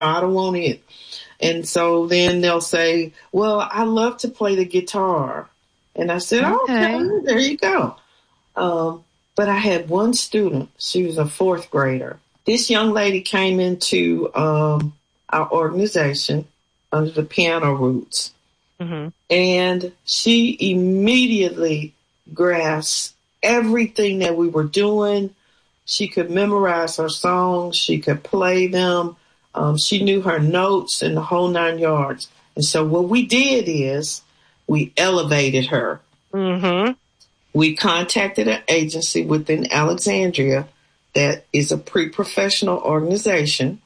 I don't want it. And so then they'll say, well, I love to play the guitar. And I said, okay, there you go. But I had one student. She was a fourth grader. This young lady came into our organization under the Piano Roots. Mm-hmm. And she immediately grasped everything that we were doing. She could memorize her songs. She could play them. She knew her notes and the whole 9 yards. And so what we did is we elevated her. Mm-hmm. We contacted an agency within Alexandria that is a pre-professional organization.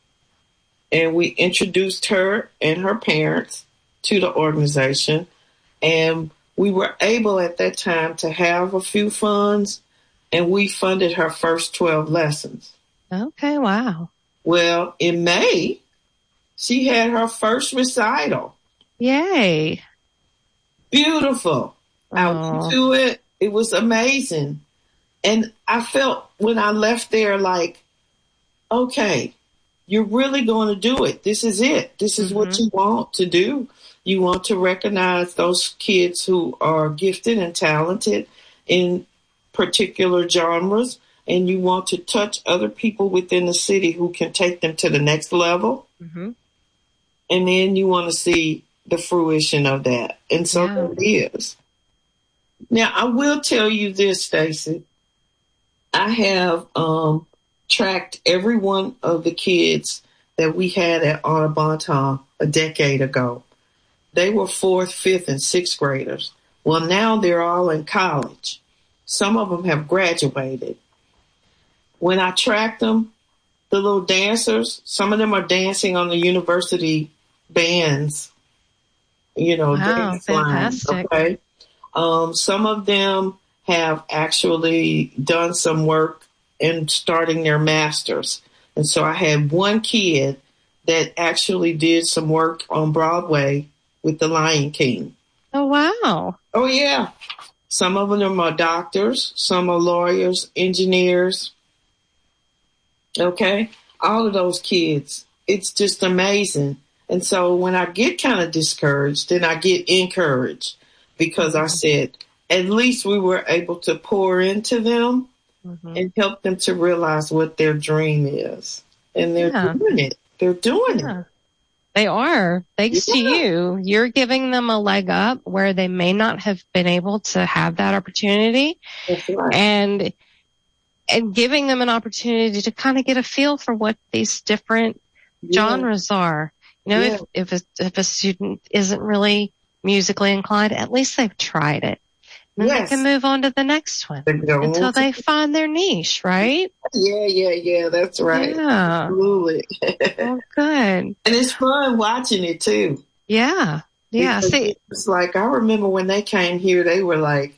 And we introduced her and her parents to the organization. And we were able at that time to have a few funds, and we funded her first 12 lessons. Okay, wow. Well, in May, she had her first recital. Yay. Beautiful. I went to it. It was amazing. And I felt when I left there like, okay, you're really going to do it. This is it. This is what you want to do. You want to recognize those kids who are gifted and talented in particular genres, and you want to touch other people within the city who can take them to the next level. Mm-hmm. And then you want to see the fruition of that. And so there it is. Now, I will tell you this, Stacey. I have tracked every one of the kids that we had at Audubon a decade ago. They were 4th, 5th, and 6th graders. Well, now they're all in college. Some of them have graduated. When I tracked them, the little dancers, some of them are dancing on the university bands, dance lines. Okay. Some of them have actually done some work in starting their masters. And so I had one kid that actually did some work on Broadway with The Lion King. Oh, wow. Oh, yeah. Some of them are doctors. Some are lawyers, engineers. Okay. All of those kids. It's just amazing. And so when I get kind of discouraged, then I get encouraged because I said, at least we were able to pour into them and help them to realize what their dream is. And they're doing it. They're doing it. They are. Thanks to you. You're giving them a leg up where they may not have been able to have that opportunity. That's right. And giving them an opportunity to kind of get a feel for what these different genres are. If a student isn't really musically inclined, at least they've tried it. And they can move on to the next one until they find their niche, right? Yeah. That's right. Yeah. Absolutely. Oh, good. And it's fun watching it, too. Yeah. Yeah. See, it's like, I remember when they came here, they were like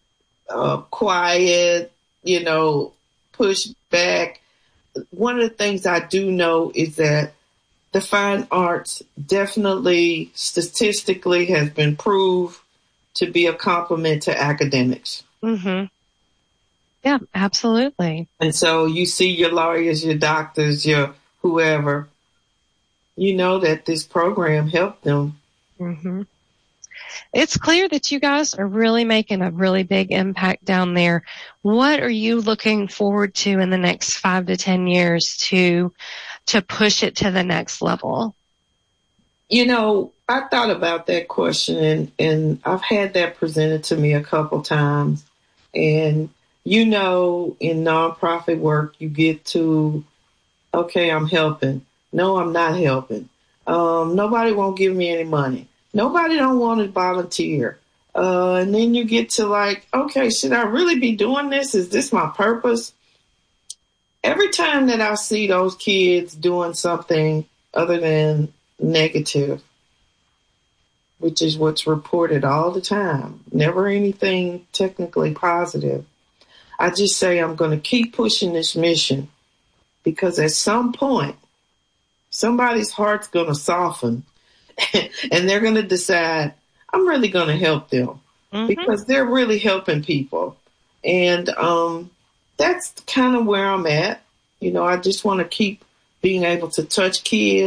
quiet, pushed back. One of the things I do know is that the fine arts definitely statistically has been proved to be a complement to academics. Mm-hmm. Yeah, absolutely. And so you see your lawyers, your doctors, your whoever, you know that this program helped them. Mm-hmm. It's clear that you guys are really making a really big impact down there. What are you looking forward to in the next 5 to 10 years to push it to the next level? I thought about that question and I've had that presented to me a couple times. And, in nonprofit work, you get to, okay, I'm helping. No, I'm not helping. Nobody won't give me any money. Nobody don't want to volunteer. And then you get to like, okay, should I really be doing this? Is this my purpose? Every time that I see those kids doing something other than negative, which is what's reported all the time, never anything technically positive, I just say I'm going to keep pushing this mission because at some point, somebody's heart's going to soften and they're going to decide, I'm really going to help them because they're really helping people. And that's kind of where I'm at. I just want to keep being able to touch kids.